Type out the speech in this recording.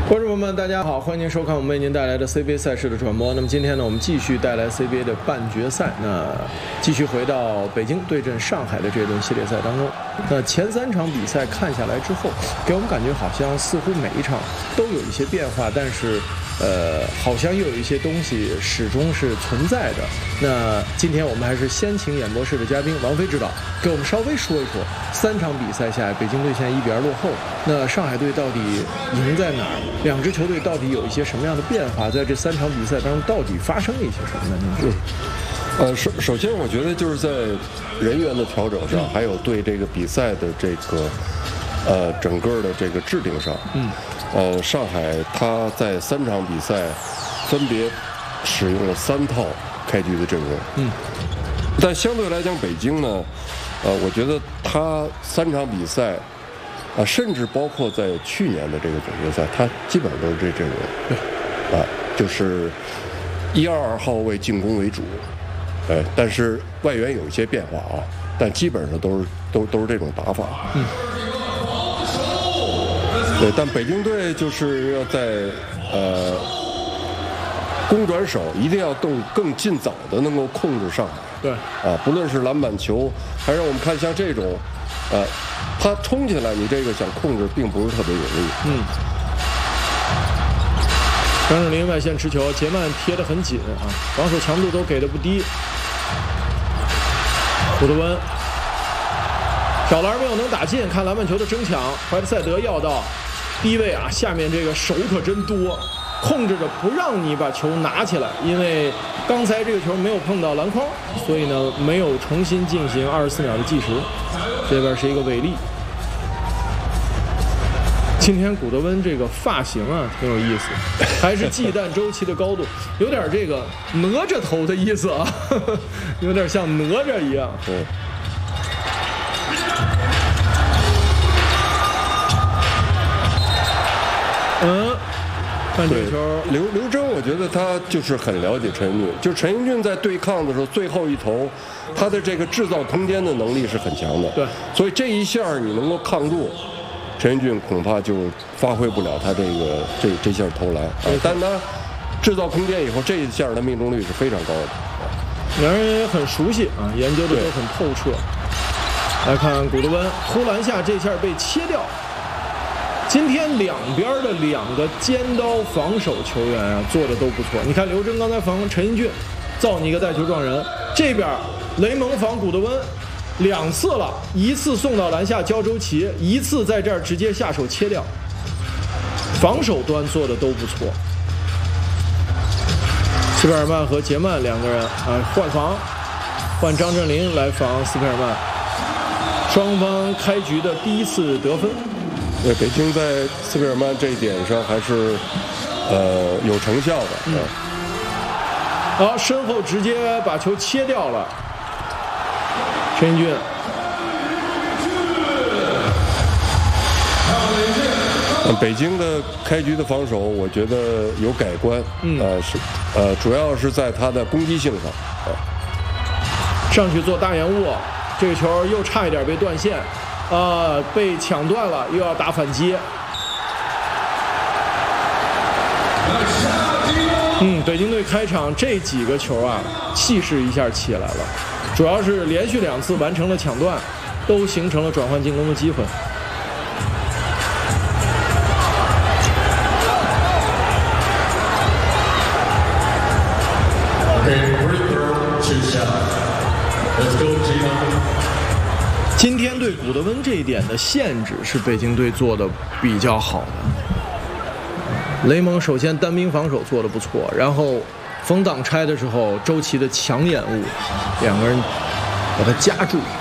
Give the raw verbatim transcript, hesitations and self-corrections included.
观众朋友们，大家好，欢迎您收看我们为您带来的 C B A 赛事的转播。那么今天呢，我们继续带来 C B A 的半决赛，那继续回到北京对阵上海的这轮系列赛当中。那前三场比赛看下来之后，给我们感觉好像似乎每一场都有一些变化，但是呃，好像又有一些东西始终是存在的。那今天我们还是先请演播室的嘉宾王菲指导给我们稍微说一说三场比赛下来，北京队现在一比二落后，那上海队到底赢在哪儿？两支球队到底有一些什么样的变化？在这三场比赛当中，到底发生了一些什么呢？您说？ 呃，首首先，我觉得就是在人员的调整上，还有对这个比赛的这个呃整个的这个制定上，嗯，呃，上海他在三场比赛分别使用了三套开局的阵容，嗯，但相对来讲，北京呢，呃，我觉得他三场比赛。啊，甚至包括在去年的这个总决赛，他基本上都是这阵容，啊，就是一二二号位进攻为主，哎，但是外援有一些变化啊，但基本上都是都都是这种打法。嗯。对，但北京队就是要在呃攻转守一定要更更尽早的能够控制上海。 对。 啊，不论是篮板球，还是我们看像这种，呃。他冲起来，你这个想控制并不是特别容易。嗯。 张镇麟外线持球，杰曼贴得很紧啊，防守强度都给的不低。古德温挑篮没有能打进，看篮板球的争抢，怀特塞德要到低位啊，下面这个手可真多，控制着不让你把球拿起来，因为刚才这个球没有碰到篮筐，所以呢没有重新进行二十四秒的计时。这边是一个韦利。今天古德温这个发型啊挺有意思，还是忌惮周琦的高度，有点这个哪吒头的意思啊，呵呵，有点像哪吒一样。对。嗯，看这个球， 刘刘铮，我觉得他就是很了解陈英俊，就陈英俊在对抗的时候，最后一投，他的这个制造空间的能力是很强的。 对， 所以这一下你能够抗住，陈英俊恐怕就发挥不了他这个这这下投篮。啊，但他制造空间以后，这一下的命中率是非常高的。 两人也很熟悉啊，研究的都很透彻。来看古德温突篮下这下被切掉。今天两边的两个尖刀防守球员啊，做的都不错。你看刘铮刚才防陈英俊，造你一个带球撞人。这边雷蒙防古德温，两次了，一次送到篮下交周琦，一次在这儿直接下手切掉。防守端做的都不错。斯佩尔曼和杰曼两个人啊换防，换张镇麟来防斯佩尔曼。双方开局的第一次得分。 对，北京在斯佩尔曼这一点上还是呃有成效的。嗯。 好，身后直接把球切掉了。陈英俊。 北京的开局的防守，我觉得有改观。嗯。呃是呃，主要是在他的攻击性上。呃、 上去做大掩护，这个球又差一点被断线。啊、呃，被抢断了，又要打反击。嗯，北京队开场这几个球啊，气势一下起来了，主要是连续两次完成了抢断，都形成了转换进攻的机会。今天对古德温这一点的限制是北京队做的比较好的。雷蒙首先单兵防守做的不错，然后封挡拆的时候，周琦的强掩护，两个人把他夹住。